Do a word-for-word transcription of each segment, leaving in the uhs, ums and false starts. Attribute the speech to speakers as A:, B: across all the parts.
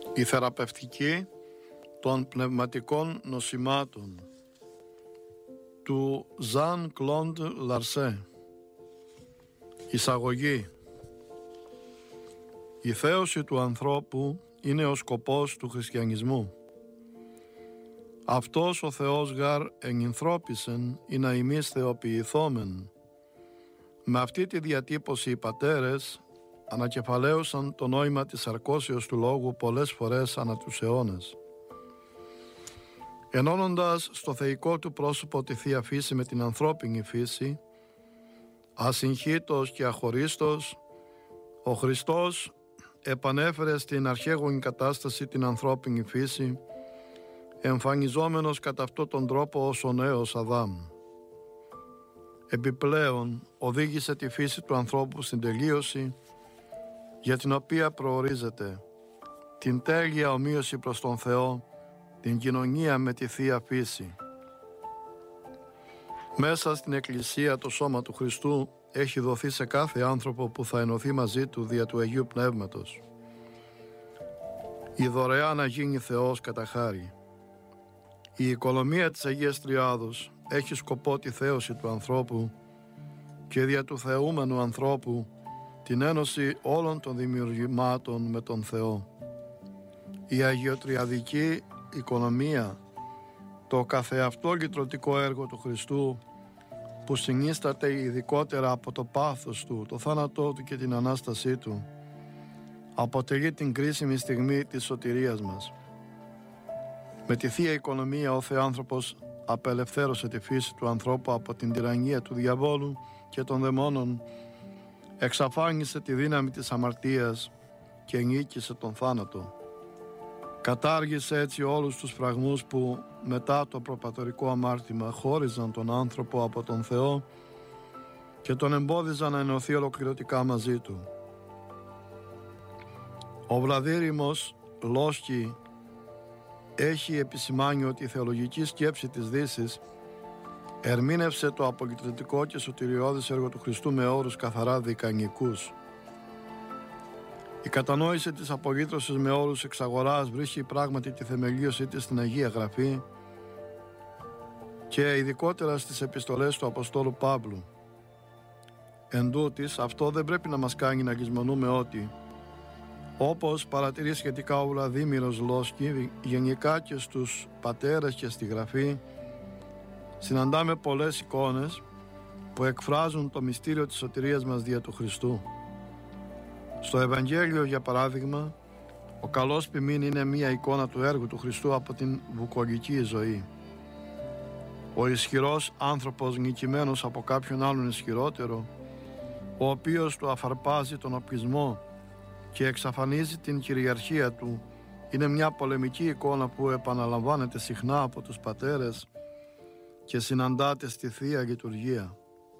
A: Η θεραπευτική των πνευματικών νοσημάτων του Ζαν Κλοντ Λαρσέ. Εισαγωγή. Η θέωση του ανθρώπου είναι ο σκοπός του χριστιανισμού. Αυτός ο Θεός γαρ ενυνθρώπισεν ή να ημείς θεοποιηθόμεν. Με αυτή τη διατύπωση οι πατέρες ανακεφαλαίωσαν το νόημα της αρκώσεως του λόγου πολλές φορές ανά τους αιώνες. Ενώνοντας στο θεϊκό του πρόσωπο τη Θεία Φύση με την ανθρώπινη φύση, ασυγχύτως και αχωρίστως, ο Χριστός επανέφερε στην αρχαίγονη κατάσταση την ανθρώπινη φύση, εμφανιζόμενος κατά αυτόν τον τρόπο ως ο νέος Αδάμ. Επιπλέον οδήγησε τη φύση του ανθρώπου στην τελείωση, για την οποία προορίζεται την τέλεια ομοίωση προς τον Θεό, την κοινωνία με τη Θεία Φύση. Μέσα στην Εκκλησία το σώμα του Χριστού έχει δοθεί σε κάθε άνθρωπο που θα ενωθεί μαζί του δια του Αγίου Πνεύματος. Η δωρεά να γίνει Θεός κατά χάρη. Η οικονομία της Αγίας Τριάδος έχει σκοπό τη θέωση του ανθρώπου και δια του θεούμενου ανθρώπου την ένωση όλων των δημιουργημάτων με τον Θεό. Η αγιοτριαδική οικονομία, το καθεαυτό λυτρωτικό έργο του Χριστού, που συνίσταται ειδικότερα από το πάθος του, το θάνατό του και την Ανάστασή του, αποτελεί την κρίσιμη στιγμή της σωτηρίας μας. Με τη Θεία Οικονομία ο Θεάνθρωπος απελευθέρωσε τη φύση του ανθρώπου από την τυραννία του διαβόλου και των δαιμόνων, εξαφάνισε τη δύναμη της αμαρτίας και νίκησε τον θάνατο. Κατάργησε έτσι όλους τους φραγμούς που μετά το προπατορικό αμάρτημα χώριζαν τον άνθρωπο από τον Θεό και τον εμπόδιζαν να ενωθεί ολοκληρωτικά μαζί του. Ο βλαδύρημος Λόσκι έχει επισημάνει ότι η θεολογική σκέψη της Δύσης ερμήνευσε το απολυτρωτικό και σωτηριώδης έργο του Χριστού με όρους καθαρά δικανικούς. Η κατανόηση της απολύτρωσης με όρους εξαγοράς βρίσκει πράγματι τη θεμελίωσή της στην Αγία Γραφή και ειδικότερα στις επιστολές του Αποστόλου Παύλου. Εν τούτοις, αυτό δεν πρέπει να μας κάνει να λησμονούμε ότι, όπως παρατηρεί σχετικά ο Βλαδίμηρος Λόσκι, γενικά και στους πατέρες και στη Γραφή, συναντάμε πολλές εικόνες που εκφράζουν το μυστήριο της σωτηρίας μας δια του Χριστού. Στο Ευαγγέλιο, για παράδειγμα, ο καλός ποιμήν είναι μία εικόνα του έργου του Χριστού από την βουκολική ζωή. Ο ισχυρός άνθρωπος νικημένος από κάποιον άλλον ισχυρότερο, ο οποίος του αφαρπάζει τον οπλισμό και εξαφανίζει την κυριαρχία του, είναι μια πολεμική εικόνα που επαναλαμβάνεται συχνά από τους πατέρες και συναντάται στη Θεία Λειτουργία.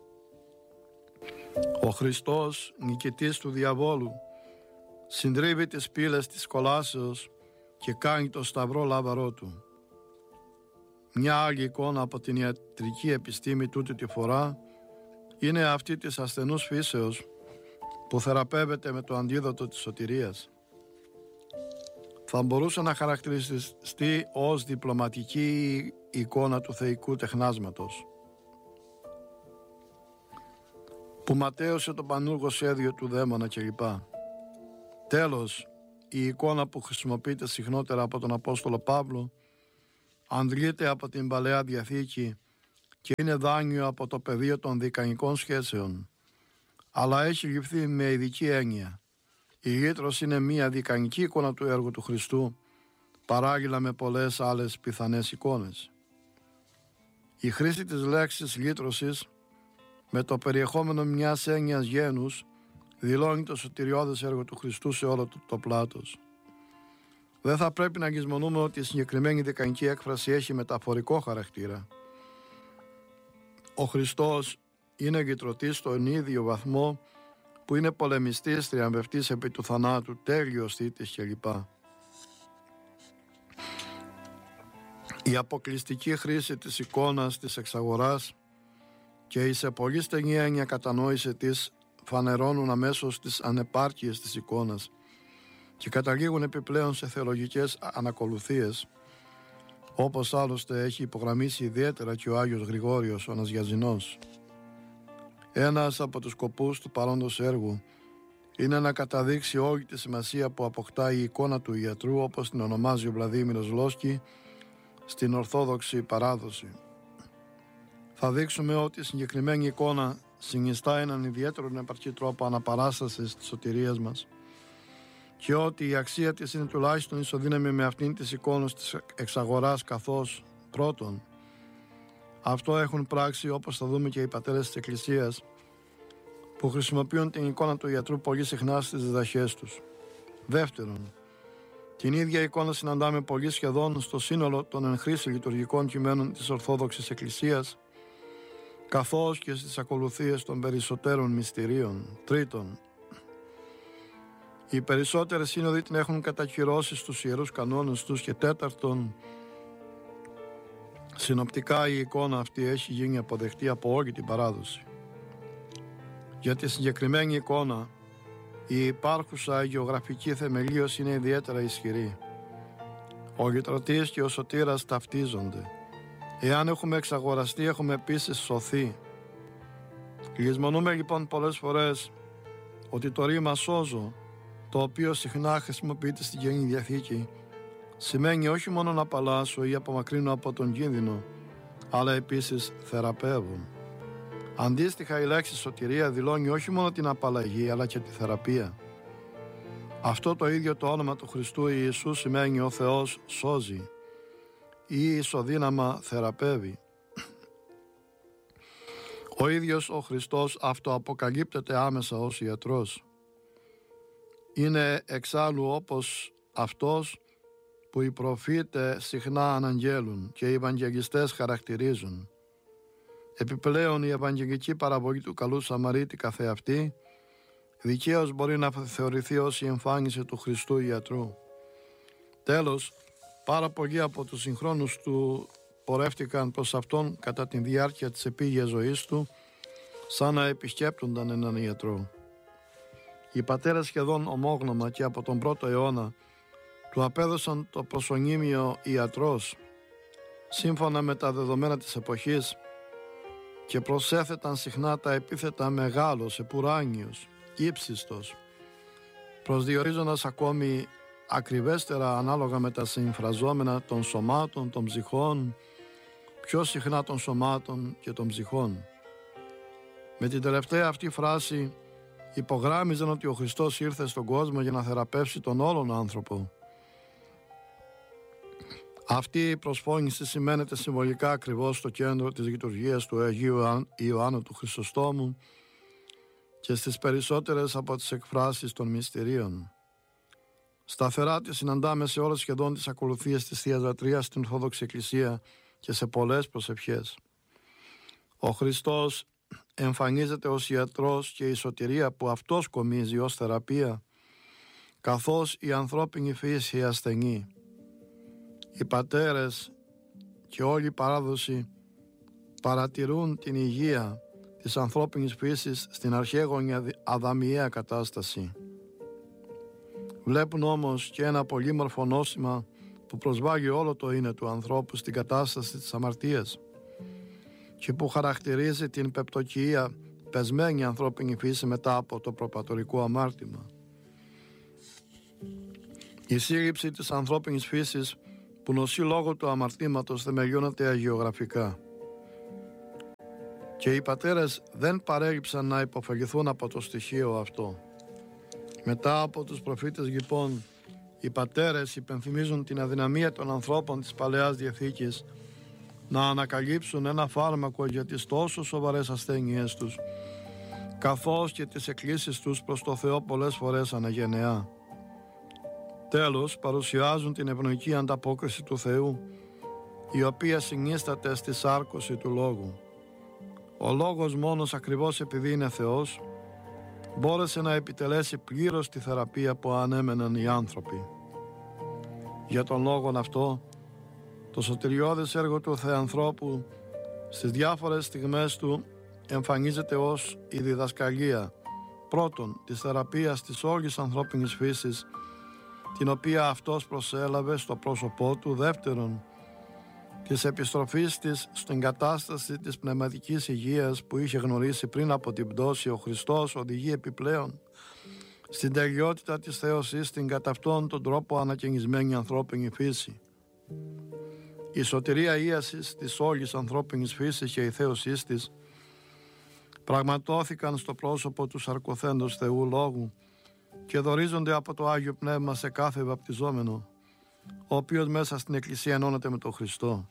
A: Ο Χριστός, νικητής του διαβόλου, συντρίβει τις πύλες της κολάσεως και κάνει το σταυρό λάβαρό του. Μια άλλη εικόνα από την ιατρική επιστήμη τούτη τη φορά είναι αυτή της ασθενούς φύσεως που θεραπεύεται με το αντίδοτο της σωτηρίας. Θα μπορούσε να χαρακτηριστεί ως διπλωματική εικόνα του θεϊκού τεχνάσματος που ματαίωσε το πανούργο σχέδιο του δαίμονα κλπ. Τέλος, η εικόνα που χρησιμοποιείται συχνότερα από τον Απόστολο Παύλο αντλείται από την Παλαιά Διαθήκη και είναι δάνειο από το πεδίο των δικανικών σχέσεων, αλλά έχει ληφθεί με ειδική έννοια. Η λύτρωση είναι μια δικανική εικόνα του έργου του Χριστού, παράλληλα με πολλές άλλες πιθανές εικόνες. Η χρήση της λέξης λύτρωσης με το περιεχόμενο μιας έννοιας γένους δηλώνει το σωτηριώδες έργο του Χριστού σε όλο το, το πλάτος. Δεν θα πρέπει να λησμονούμε ότι η συγκεκριμένη δικανική έκφραση έχει μεταφορικό χαρακτήρα. Ο Χριστός είναι λυτρωτής στον ίδιο βαθμό που είναι πολεμιστής, θριαμβευτής επί του θανάτου, τέλειος θήτης κλπ. Η αποκλειστική χρήση της εικόνας της εξαγοράς και η σε πολύ στενή έννοια κατανόηση της φανερώνουν αμέσως τις ανεπάρκειες της εικόνας και καταλήγουν επιπλέον σε θεολογικές ανακολουθίες, όπως άλλωστε έχει υπογραμμίσει ιδιαίτερα και ο Άγιος Γρηγόριος ο Ναζιαζινός. Ένας από τους σκοπούς του παρόντος έργου είναι να καταδείξει όλη τη σημασία που αποκτά η εικόνα του ιατρού, όπως την ονομάζει ο Βλαδίμηρος Λόσκι στην Ορθόδοξη παράδοση. Θα δείξουμε ότι η συγκεκριμένη εικόνα συνιστά έναν ιδιαίτερο επαρκή τρόπο αναπαράστασης της σωτηρίας μας και ότι η αξία της είναι τουλάχιστον ισοδύναμη με αυτήν της εικόνας της εξαγοράς, καθώς πρώτον, αυτό έχουν πράξει, όπως θα δούμε, και οι πατέρες της Εκκλησίας, που χρησιμοποιούν την εικόνα του ιατρού πολύ συχνά στις διδαχές τους. Δεύτερον, την ίδια εικόνα συναντάμε πολύ σχεδόν στο σύνολο των εν χρήση λειτουργικών κειμένων της Ορθόδοξης Εκκλησίας, καθώς και στις ακολουθίες των περισσότερων μυστηρίων. Τρίτον, οι περισσότερες σύνοδοι την έχουν κατακυρώσει στους ιερούς κανόνες τους. Και τέταρτον, συνοπτικά η εικόνα αυτή έχει γίνει αποδεκτή από όλη την παράδοση. Για τη συγκεκριμένη εικόνα, η υπάρχουσα γεωγραφική θεμελίωση είναι ιδιαίτερα ισχυρή. Ο Λυτρωτής και ο Σωτήρας ταυτίζονται. Εάν έχουμε εξαγοραστεί, έχουμε επίσης σωθεί. Λησμονούμε λοιπόν πολλές φορές ότι το ρήμα σώζω, το οποίο συχνά χρησιμοποιείται στην Καινή Διαθήκη, σημαίνει όχι μόνο να απαλλάσσω ή απομακρύνω από τον κίνδυνο, αλλά επίσης θεραπεύω. Αντίστοιχα, η λέξη σωτηρία δηλώνει όχι μόνο την απαλλαγή, αλλά και τη θεραπεία. Αυτό το ίδιο το όνομα του Χριστού Ιησού σημαίνει ο Θεός σώζει ή ισοδύναμα θεραπεύει. Ο ίδιος ο Χριστός αυτοαποκαλύπτεται άμεσα ως ιατρός. Είναι εξάλλου όπως αυτός που οι προφήτες συχνά αναγγέλουν και οι Ευαγγελιστές χαρακτηρίζουν. Επιπλέον, η ευαγγελική παραβολή του καλού Σαμαρίτη καθεαυτή δικαίως μπορεί να θεωρηθεί ως η εμφάνιση του Χριστού ιατρού. Τέλος, πάρα πολλοί από τους συγχρόνους του πορεύτηκαν προς αυτόν κατά τη διάρκεια της επίγειας ζωής του, σαν να επισκέπτονταν έναν ιατρό. Οι πατέρες σχεδόν ομόγνωμα και από τον πρώτο αιώνα του απέδωσαν το προσωνύμιο ιατρός, σύμφωνα με τα δεδομένα της εποχής, και προσέθεταν συχνά τα επίθετα μεγάλος, επουράνιος, ύψιστος, προσδιορίζοντας ακόμη ακριβέστερα ανάλογα με τα συμφραζόμενα των σωμάτων, των ψυχών, πιο συχνά των σωμάτων και των ψυχών. Με την τελευταία αυτή φράση υπογράμμιζαν ότι ο Χριστός ήρθε στον κόσμο για να θεραπεύσει τον όλον άνθρωπο. Αυτή η προσφώνηση σημαίνεται συμβολικά ακριβώς στο κέντρο της λειτουργίας του Αγίου Ιωάννου του Χρυσοστόμου και στις περισσότερες από τις εκφράσεις των μυστηρίων. Σταθερά τη συναντάμε σε όλες σχεδόν τις ακολουθίες της Θείας Λατρείας στην Ορθόδοξη Εκκλησία και σε πολλές προσευχές. Ο Χριστός εμφανίζεται ως ιατρός και η σωτηρία που αυτός κομίζει ως θεραπεία, καθώς η ανθρώπινη φύση ασθενεί. Οι πατέρες και όλη η παράδοση παρατηρούν την υγεία της ανθρώπινης φύσης στην αρχαίγονια αδαμιαία κατάσταση. Βλέπουν όμως και ένα πολύμορφο νόσημα που προσβάλλει όλο το είναι του ανθρώπου στην κατάσταση της αμαρτίας και που χαρακτηρίζει την πεπτοκυΐα πεσμένη ανθρώπινη φύση μετά από το προπατορικό αμάρτημα. Η σύλληψη της ανθρώπινης φύσης που νοσεί λόγω του αμαρτήματος θεμελιώνεται αγιογραφικά. Και οι πατέρες δεν παρέλειψαν να υποφεληθούν από το στοιχείο αυτό. Μετά από τους προφήτες λοιπόν, οι πατέρες υπενθυμίζουν την αδυναμία των ανθρώπων της Παλαιάς Διαθήκης να ανακαλύψουν ένα φάρμακο για τις τόσο σοβαρές ασθένειές τους, καθώς και τις εκκλήσεις τους προς το Θεό πολλές φορές αναγενεά. Τέλος, παρουσιάζουν την ευνοϊκή ανταπόκριση του Θεού, η οποία συνίσταται στη σάρκωση του Λόγου. Ο Λόγος μόνος, ακριβώς επειδή είναι Θεός, μπόρεσε να επιτελέσει πλήρως τη θεραπεία που ανέμεναν οι άνθρωποι. Για τον λόγον αυτό, το σωτηριώδες έργο του Θεανθρώπου στις διάφορες στιγμές του εμφανίζεται ως η διδασκαλία πρώτον της θεραπείας της όλης ανθρώπινης φύσης την οποία αυτός προσέλαβε στο πρόσωπό του, δεύτερον, της επιστροφής της στην κατάσταση της πνευματικής υγείας που είχε γνωρίσει πριν από την πτώση, ο Χριστός οδηγεί επιπλέον στην τελειότητα της θέωσης στην κατά αυτόν τον τρόπο ανακαινισμένη ανθρώπινη φύση. Η σωτηρία ίασης της όλης ανθρώπινης φύσης και η θέωσής της πραγματώθηκαν στο πρόσωπο του σαρκωθέντος Θεού Λόγου και δωρίζονται από το Άγιο Πνεύμα σε κάθε βαπτιζόμενο, ο οποίος μέσα στην Εκκλησία ενώνεται με τον Χριστό.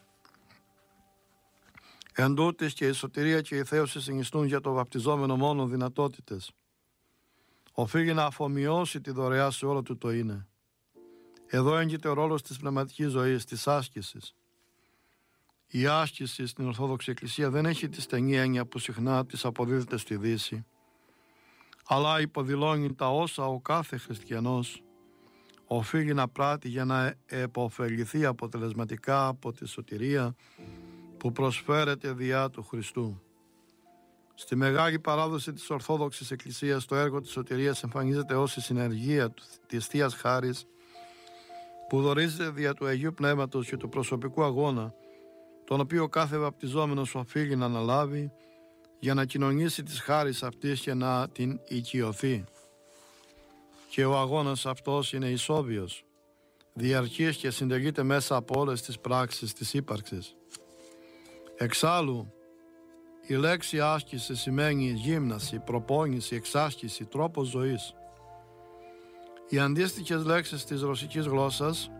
A: Εν τούτης και η σωτηρία και η θέωση συνιστούν για το βαπτιζόμενο μόνο δυνατότητες. Οφείλει να αφομοιώσει τη δωρεά σε όλο του το είναι. Εδώ έγκυται ο ρόλος της πνευματικής ζωής, της άσκησης. Η άσκηση στην Ορθόδοξη Εκκλησία δεν έχει τη στενή έννοια που συχνά της αποδίδεται στη Δύση, αλλά υποδηλώνει τα όσα ο κάθε χριστιανός οφείλει να πράττει για να επωφεληθεί αποτελεσματικά από τη σωτηρία που προσφέρεται διά του Χριστού. Στη μεγάλη παράδοση της Ορθόδοξης Εκκλησίας το έργο της σωτηρίας εμφανίζεται ως η συνεργία της Θείας Χάρης που δωρίζεται δια του Αγίου Πνεύματος και του προσωπικού αγώνα, τον οποίο κάθε βαπτιζόμενος οφείλει να αναλάβει για να κοινωνήσει της χάρης αυτής και να την οικειωθεί. Και ο αγώνας αυτός είναι ισόβιος, διαρκής και συντελείται μέσα από όλες τις πράξεις της ύπαρξης. Εξάλλου, η λέξη άσκηση σημαίνει γύμναση, προπόνηση, εξάσκηση, τρόπος ζωής. Οι αντίστοιχες λέξεις της ρωσικής γλώσσας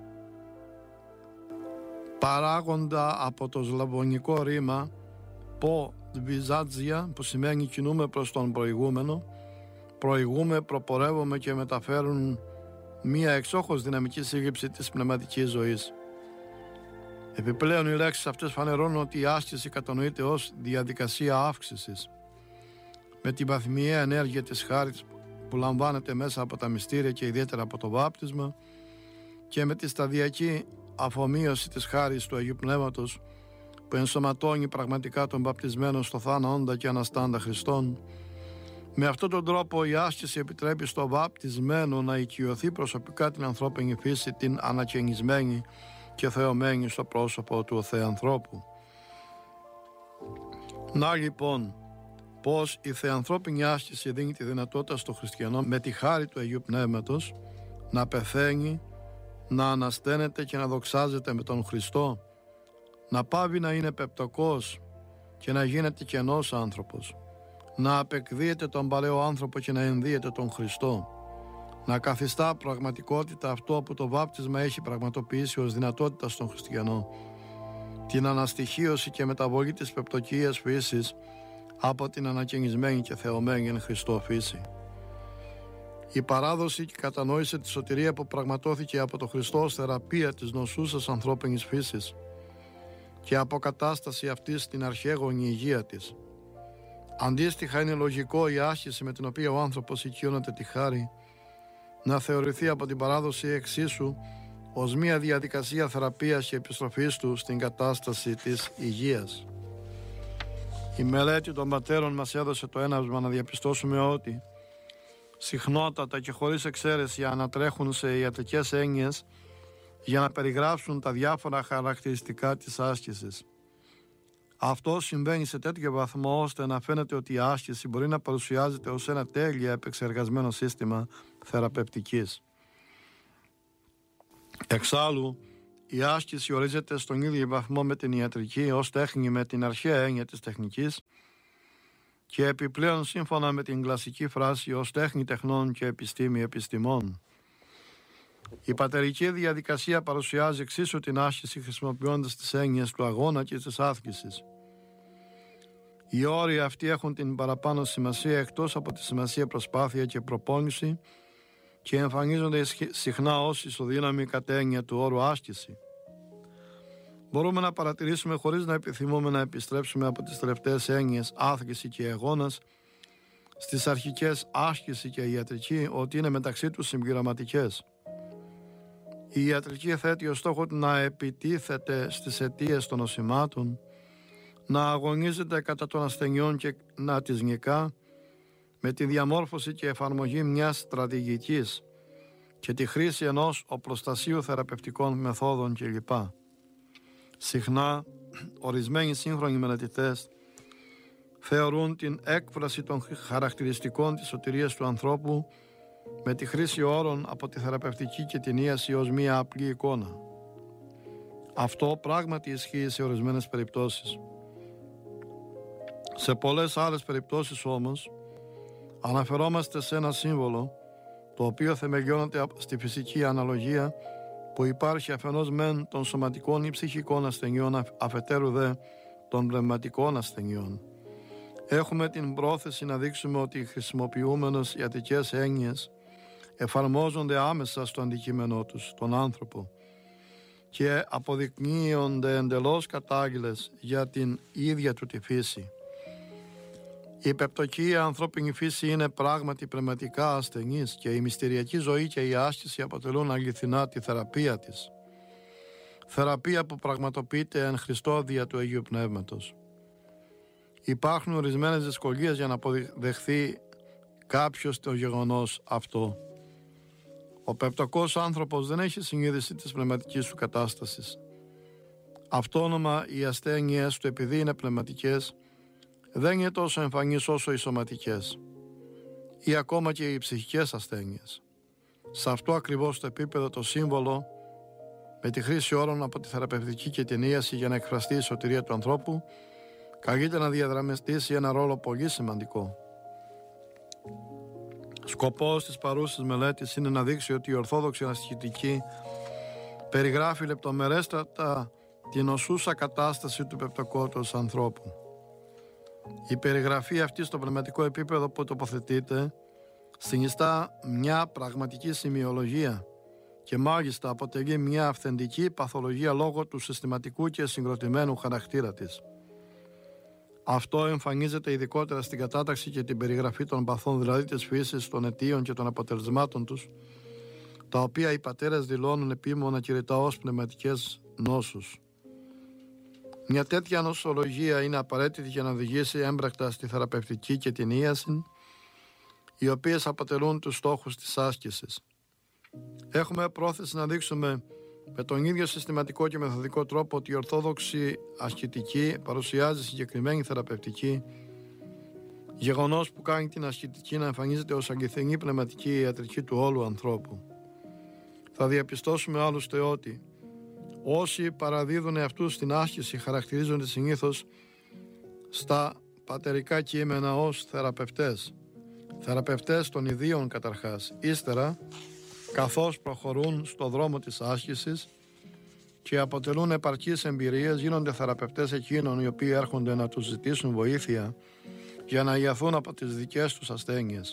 A: παράγοντα από το σλαβωνικό ρήμα «πο δβιζάτζια» που σημαίνει κινούμε προς τον προηγούμενο, προηγούμε, προπορεύομαι και μεταφέρουν μία εξόχως δυναμική σύλληψη της πνευματικής ζωής. Επιπλέον οι λέξεις αυτές φανερώνουν ότι η άσκηση κατανοείται ως διαδικασία αύξησης με την βαθμιαία ενέργεια της χάρης που λαμβάνεται μέσα από τα μυστήρια και ιδιαίτερα από το βάπτισμα και με τη σταδιακή αφομοίωση της χάρης του Αγίου Πνεύματος που ενσωματώνει πραγματικά τον βαπτισμένο στο θάνοντα και αναστάντα Χριστόν. Με αυτόν τον τρόπο η άσκηση επιτρέπει στο βαπτισμένο να οικειωθεί προσωπικά την ανθρώπινη φύση, την ανακαινισμένη και θεωμένη στο πρόσωπο του Θεανθρώπου. Να λοιπόν πως η θεανθρώπινη άσκηση δίνει τη δυνατότητα στο χριστιανό με τη χάρη του Αγίου Πνεύματος να πεθαίνει, να ανασταίνεται και να δοξάζεται με τον Χριστό, να πάβει να είναι πεπτοκός και να γίνεται κενός άνθρωπος, να απεκδίεται τον παλαιό άνθρωπο και να ενδύεται τον Χριστό, να καθιστά πραγματικότητα αυτό που το βάπτισμα έχει πραγματοποιήσει ως δυνατότητα στον χριστιανό, την αναστοιχίωση και μεταβολή της πεπτοκίας φύσης από την ανακαινισμένη και θεωμένη εν Χριστώ φύση. Η παράδοση και η κατανόηση της σωτηρία που πραγματώθηκε από τον Χριστό ως θεραπεία της νοσούσας ανθρώπινης φύσης και αποκατάσταση αυτής στην αρχαίγονη υγεία της. Αντίστοιχα είναι λογικό η άσκηση με την οποία ο άνθρωπος οικειώνεται τη χάρη να θεωρηθεί από την παράδοση εξίσου ως μια διαδικασία θεραπείας και επιστροφής του στην κατάσταση της υγείας. Η μελέτη των πατέρων μας έδωσε το έναυσμα να διαπιστώσουμε ότι συχνότατα και χωρίς εξαίρεση ανατρέχουν σε ιατρικές έννοιες για να περιγράψουν τα διάφορα χαρακτηριστικά της άσκησης. Αυτό συμβαίνει σε τέτοιο βαθμό ώστε να φαίνεται ότι η άσκηση μπορεί να παρουσιάζεται ως ένα τέλεια επεξεργασμένο σύστημα θεραπευτικής. Εξάλλου, η άσκηση ορίζεται στον ίδιο βαθμό με την ιατρική ως τέχνη με την αρχαία έννοια της τεχνικής και επιπλέον σύμφωνα με την κλασική φράση ως τέχνη τεχνών και επιστήμη επιστημών. Η πατερική διαδικασία παρουσιάζει εξίσου την άσκηση χρησιμοποιώντας τις έννοιες του αγώνα και της άσκησης. Οι όροι αυτοί έχουν την παραπάνω σημασία εκτός από τη σημασία προσπάθεια και προπόνηση και εμφανίζονται συχνά ως ισοδύναμη κατ' έννοια του όρου άσκηση. Μπορούμε να παρατηρήσουμε χωρίς να επιθυμούμε να επιστρέψουμε από τις τελευταίες έννοιες άθληση και αγώνας στις αρχικές άσκηση και ιατρική ότι είναι μεταξύ τους συμπληρωματικές. Η ιατρική θέτει ως στόχο να επιτίθεται στις αιτίες των νοσημάτων, να αγωνίζεται κατά των ασθενειών και να τις νικά με τη διαμόρφωση και εφαρμογή μιας στρατηγικής και τη χρήση ενός οπλοστασίου θεραπευτικών μεθόδων κλπ. Συχνά, ορισμένοι σύγχρονοι μελετητές θεωρούν την έκφραση των χαρακτηριστικών της σωτηρίας του ανθρώπου με τη χρήση όρων από τη θεραπευτική και την ίαση ως μία απλή εικόνα. Αυτό πράγματι ισχύει σε ορισμένες περιπτώσεις. Σε πολλές άλλες περιπτώσεις όμως αναφερόμαστε σε ένα σύμβολο το οποίο θεμελιώνεται στη φυσική αναλογία που υπάρχει αφενός μεν των σωματικών ή ψυχικών ασθενειών, αφετέρου δε των πνευματικών ασθενειών. Έχουμε την πρόθεση να δείξουμε ότι οι χρησιμοποιούμενες ιατρικές έννοιες εφαρμόζονται άμεσα στο αντικείμενό τους, τον άνθρωπο, και αποδεικνύονται εντελώς κατάλληλες για την ίδια του τη φύση. Η πεπτωκή ανθρώπινη φύση είναι πράγματι πνευματικά ασθενής και η μυστηριακή ζωή και η άσκηση αποτελούν αληθινά τη θεραπεία της. Θεραπεία που πραγματοποιείται εν Χριστώ δια του Αγίου Πνεύματος. Υπάρχουν ορισμένες δυσκολίες για να αποδεχθεί κάποιος το γεγονός αυτό. Ο πεπτωκός άνθρωπος δεν έχει συνείδηση της πνευματικής του κατάστασης. Αυτόνομα οι ασθένειες του, επειδή είναι πνευματικές, δεν είναι τόσο εμφανείς όσο οι σωματικές ή ακόμα και οι ψυχικές ασθένειες. Σε αυτό ακριβώς το επίπεδο το σύμβολο, με τη χρήση όρων από τη θεραπευτική και την ίαση για να εκφραστεί η σωτηρία του ανθρώπου, καλείται να διαδραματίσει ένα ρόλο πολύ σημαντικό. Σκοπός της παρούσης μελέτης είναι να δείξει ότι η Ορθόδοξη Αναστοιχητική περιγράφει λεπτομερέστατα την οσούσα κατάσταση του πεπτωκότος ανθρώπου. Η περιγραφή αυτή στο πνευματικό επίπεδο που τοποθετείται συνιστά μια πραγματική σημειολογία και μάλιστα αποτελεί μια αυθεντική παθολογία λόγω του συστηματικού και συγκροτημένου χαρακτήρα της. Αυτό εμφανίζεται ειδικότερα στην κατάταξη και την περιγραφή των παθών, δηλαδή της φύσης, των αιτίων και των αποτελεσμάτων τους, τα οποία οι πατέρες δηλώνουν επίμονα και ρητά ως πνευματικές νόσους. Μια τέτοια νοσολογία είναι απαραίτητη για να οδηγήσει έμπρακτα στη θεραπευτική και την ίαση, οι οποίες αποτελούν τους στόχους της άσκησης. Έχουμε πρόθεση να δείξουμε με τον ίδιο συστηματικό και μεθοδικό τρόπο ότι η Ορθόδοξη ασκητική παρουσιάζει συγκεκριμένη θεραπευτική, γεγονός που κάνει την ασκητική να εμφανίζεται ως αληθινή πνευματική ιατρική του όλου ανθρώπου. Θα διαπιστώσουμε άλλωστε ότι όσοι παραδίδουν αυτούς στην άσκηση χαρακτηρίζονται συνήθως στα πατερικά κείμενα ως θεραπευτές. Θεραπευτές των ιδίων καταρχάς, ύστερα καθώς προχωρούν στο δρόμο της άσκησης και αποτελούν επαρκείς εμπειρίες, γίνονται θεραπευτές εκείνων οι οποίοι έρχονται να τους ζητήσουν βοήθεια για να ιαθούν από τις δικές τους ασθένειες.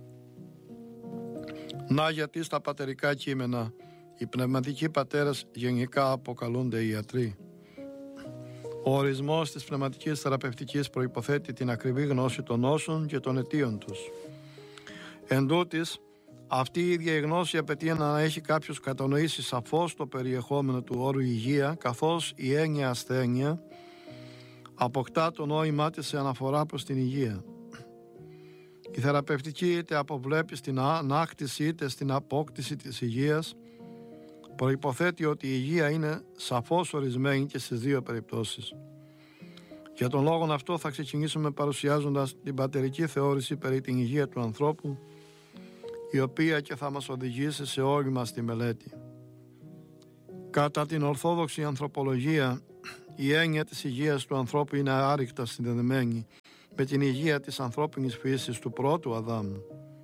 A: Να γιατί στα πατερικά κείμενα οι πνευματικοί πατέρες γενικά αποκαλούνται ιατροί. Ο ορισμός της πνευματικής θεραπευτικής προϋποθέτει την ακριβή γνώση των νόσων και των αιτίων τους. Εν τούτης, αυτή η ίδια η γνώση απαιτεί να έχει κάποιος κατανοήσει σαφώς το περιεχόμενο του όρου υγεία, καθώς η έννοια ασθένεια αποκτά το νόημά της σε αναφορά προς την υγεία. Η θεραπευτική είτε αποβλέπει στην ανάκτηση είτε στην απόκτηση της υγείας, προϋποθέτει ότι η υγεία είναι σαφώς ορισμένη και στις δύο περιπτώσεις. Για τον λόγο αυτό θα ξεκινήσουμε παρουσιάζοντας την πατερική θεώρηση περί την υγεία του ανθρώπου, η οποία και θα μας οδηγήσει σε όλη μας τη μελέτη. Κατά την Ορθόδοξη ανθρωπολογία, η έννοια της υγείας του ανθρώπου είναι άρρηκτα συνδεδεμένη με την υγεία της ανθρώπινης φύσης του πρώτου Αδάμ.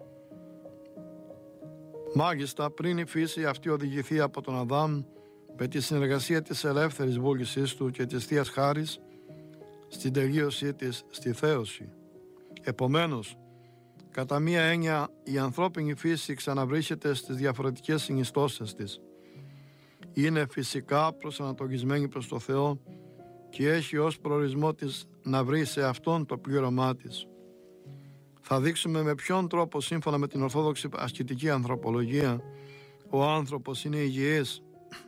A: Μάλιστα, πριν η φύση αυτή οδηγηθεί από τον Αδάμ, με τη συνεργασία της ελεύθερης βούλησής του και της Θείας Χάρης, στην τελείωσή της στη θέωση. Επομένως, κατά μία έννοια, η ανθρώπινη φύση ξαναβρίσκεται στις διαφορετικές συνιστώσεις της. Είναι φυσικά προσανατολισμένη προς το Θεό και έχει ως προορισμό της να βρει σε Αυτόν το πλήρωμά της. Θα δείξουμε με ποιον τρόπο, σύμφωνα με την Ορθόδοξη ασκητική ανθρωπολογία, ο άνθρωπος είναι υγιής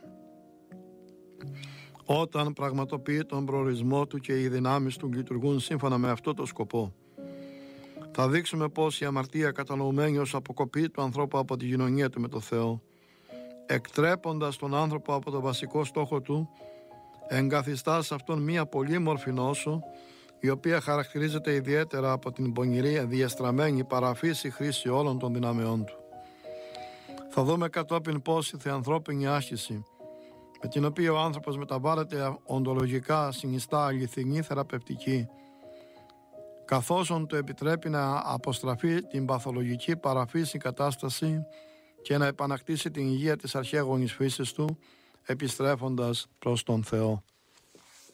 A: όταν πραγματοποιεί τον προορισμό του και οι δυνάμεις του λειτουργούν σύμφωνα με αυτό το σκοπό. Θα δείξουμε πως η αμαρτία, κατανοουμένη ως αποκοπή του ανθρώπου από την κοινωνία του με το Θεό, εκτρέποντας τον άνθρωπο από τον βασικό στόχο του, εγκαθιστά σε αυτόν μία πολύμορφη νόσο, η οποία χαρακτηρίζεται ιδιαίτερα από την πονηρή, διεστραμμένη, παραφύση χρήση όλων των δυναμεών του. Θα δούμε κατόπιν πως η θεανθρώπινη άσκηση, με την οποία ο άνθρωπος μεταβάλλεται οντολογικά, συνιστά αληθινή θεραπευτική, καθώς του επιτρέπει να αποστραφεί την παθολογική παραφύση κατάσταση και να επανακτήσει την υγεία της αρχαίγονης φύσης του, επιστρέφοντας προς τον Θεό.